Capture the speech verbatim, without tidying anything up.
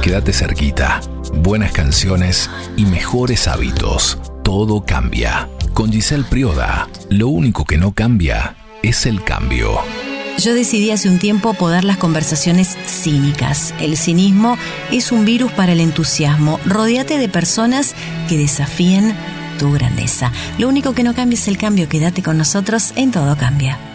quédate cerquita. Buenas canciones y mejores hábitos. Todo cambia. Con Giselle Prioda, lo único que no cambia es el cambio. Yo decidí hace un tiempo podar las conversaciones cínicas. El cinismo es un virus para el entusiasmo. Rodéate de personas que desafíen tu grandeza. Lo único que no cambia es el cambio. Quédate con nosotros en Todo Cambia.